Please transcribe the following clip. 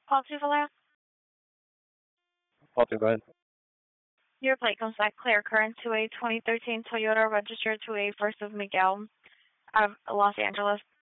Policy Valera? Policy, go ahead. Your plate comes back clear, current to a 2013 Toyota registered to a First of Miguel out of Los Angeles.